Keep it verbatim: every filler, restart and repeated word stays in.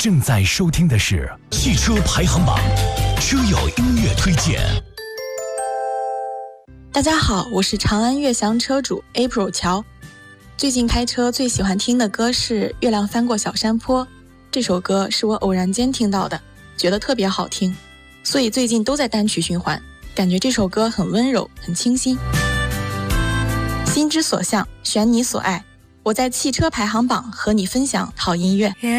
正在收听的是汽车排行榜，车友音乐推荐。 大家好，我是长安悦翔车主 April 乔。最近开车最喜欢听的歌是《月亮翻过小山坡》，这首歌是我偶然间听到的，觉得特别好听，所以最近都在单曲循环，感觉这首歌很温柔，很清新。心之所向，选你所爱，我在汽车排行榜和你分享好音乐。